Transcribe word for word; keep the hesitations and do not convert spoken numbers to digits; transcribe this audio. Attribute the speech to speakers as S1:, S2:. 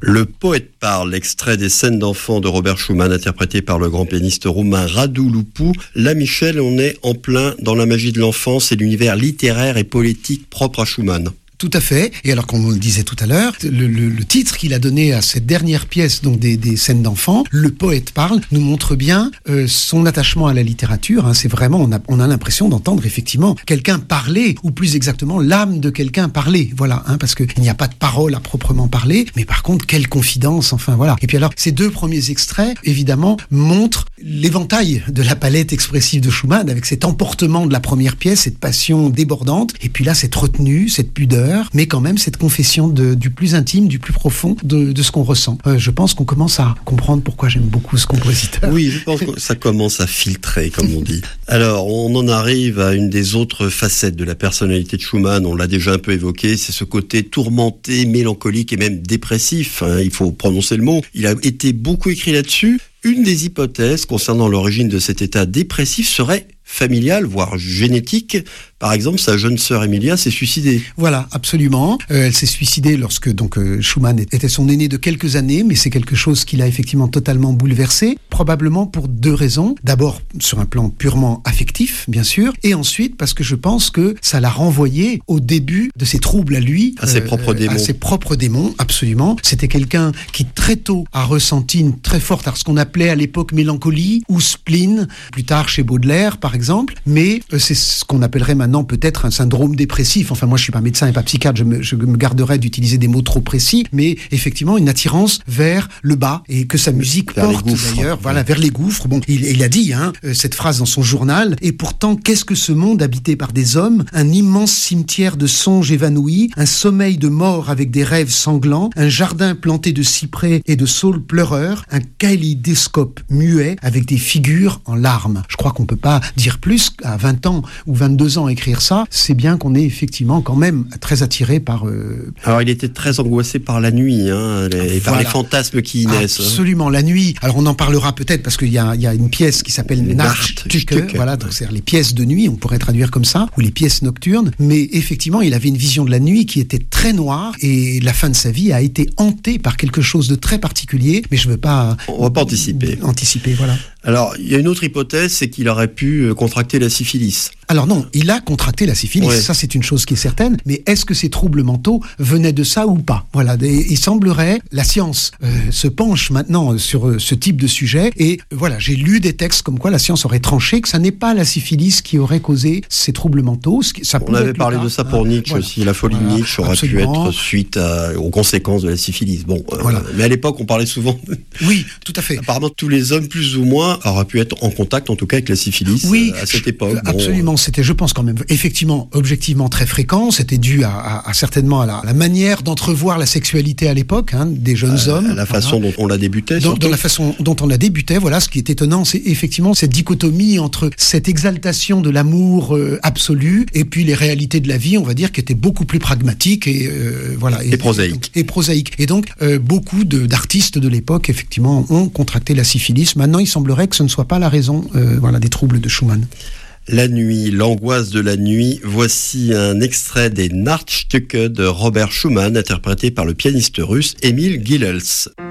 S1: Le poète parle, extrait des scènes d'enfants de Robert Schumann, interprété par le grand pianiste roumain Radu Lupu. Là, Michel, on est en plein dans la magie de l'enfance et l'univers littéraire et poétique propre à Schumann.
S2: Tout à fait. Et alors, comme on le disait tout à l'heure, le, le, le titre qu'il a donné à cette dernière pièce, donc des, des scènes d'enfants, Le poète parle, nous montre bien euh, son attachement à la littérature. Hein. C'est vraiment, on a, on a l'impression d'entendre effectivement quelqu'un parler, ou plus exactement l'âme de quelqu'un parler. Voilà, hein, parce qu'il n'y a pas de parole à proprement parler, mais par contre, quelle confidence. Enfin voilà. Et puis alors, ces deux premiers extraits, évidemment, montrent l'éventail de la palette expressive de Schumann, avec cet emportement de la première pièce, cette passion débordante, et puis là, cette retenue, cette pudeur, mais quand même cette confession de, du plus intime, du plus profond de, de ce qu'on ressent. Euh, je pense qu'on commence à comprendre pourquoi j'aime beaucoup ce compositeur.
S1: Oui, je pense que ça commence à filtrer, comme on dit. Alors, on en arrive à une des autres facettes de la personnalité de Schumann, on l'a déjà un peu évoqué, c'est ce côté tourmenté, mélancolique et même dépressif, hein, il faut prononcer le mot. Il a été beaucoup écrit là-dessus. Une des hypothèses concernant l'origine de cet état dépressif serait familiale, voire génétique. Par exemple, sa jeune sœur Emilia s'est suicidée.
S2: Voilà, absolument. Euh, elle s'est suicidée lorsque donc euh, Schumann était son aîné de quelques années, mais c'est quelque chose qui l'a effectivement totalement bouleversé, probablement pour deux raisons. D'abord, sur un plan purement affectif, bien sûr, et ensuite parce que je pense que ça l'a renvoyé au début de ses troubles à lui.
S1: À euh, ses propres démons.
S2: À ses propres démons, absolument. C'était quelqu'un qui très tôt a ressenti une très forte, ce qu'on appelait à l'époque mélancolie ou spleen, plus tard chez Baudelaire, par exemple, mais euh, c'est ce qu'on appellerait maintenant peut-être un syndrome dépressif. Enfin, moi, je suis pas médecin et pas psychiatre, je me, je me garderais d'utiliser des mots trop précis, mais effectivement, une attirance vers le bas et que sa musique
S1: vers
S2: porte d'ailleurs, ouais. Voilà, vers les gouffres. Bon, il, il a dit, hein, cette phrase dans son journal, et pourtant, qu'est-ce que ce monde habité par des hommes, un immense cimetière de songes évanouis, un sommeil de mort avec des rêves sanglants, un jardin planté de cyprès et de saules pleureurs, un kaléidoscope muet avec des figures en larmes. Je crois qu'on peut pas dire plus à vingt ans ou vingt-deux ans écrire ça, c'est bien qu'on est effectivement quand même très attiré par... Euh...
S1: Alors il était très angoissé par la nuit, hein, les, voilà. Par les fantasmes qui y naissent.
S2: Absolument, hein. La nuit. Alors on en parlera peut-être parce qu'il y a, il y a une pièce qui s'appelle Nachtstücke, voilà, donc c'est-à-dire les pièces de nuit, on pourrait traduire comme ça, ou les pièces nocturnes, mais effectivement il avait une vision de la nuit qui était très noire et la fin de sa vie a été hantée par quelque chose de très particulier, mais je ne veux pas...
S1: On va pas anticiper.
S2: Anticiper, voilà.
S1: Alors, il y a une autre hypothèse, c'est qu'il aurait pu contracter la syphilis.
S2: Alors non, il a contracté la syphilis, ouais. Ça c'est une chose qui est certaine, mais est-ce que ces troubles mentaux venaient de ça ou pas ? Voilà, il semblerait, la science euh, se penche maintenant sur euh, ce type de sujet, et euh, voilà, j'ai lu des textes comme quoi la science aurait tranché que ça n'est pas la syphilis qui aurait causé ces troubles mentaux. Ça
S1: On avait parlé de ça pour Nietzsche, voilà. Aussi, la folie voilà, de Nietzsche aurait absolument. Pu être suite à, aux conséquences de la syphilis. Bon, euh, voilà. Mais à l'époque on parlait souvent...
S2: Oui, tout à fait.
S1: Apparemment tous les hommes plus ou moins auraient pu être en contact, en tout cas avec la syphilis, oui, à cette époque.
S2: Bon, absolument, c'était, je pense quand même, effectivement, objectivement très fréquent. C'était dû à, à, à certainement à la, à la manière d'entrevoir la sexualité à l'époque, hein, des jeunes
S1: à,
S2: hommes.
S1: À la façon
S2: voilà.
S1: dont on la débutait.
S2: Dans, dans la façon dont on la débutait, voilà. Ce qui est étonnant, c'est effectivement cette dichotomie entre cette exaltation de l'amour euh, absolu et puis les réalités de la vie, on va dire, qui étaient beaucoup plus pragmatiques et euh, voilà.
S1: Et, et prosaïques.
S2: Et, et prosaïques. Et donc euh, beaucoup de, d'artistes de l'époque, effectivement, ont contracté la syphilis. Maintenant, il semblerait que ce ne soit pas la raison euh, voilà, des troubles de Schumann.
S1: La nuit, l'angoisse de la nuit, voici un extrait des Nachtstücke de Robert Schumann, interprété par le pianiste russe Emil Gilels.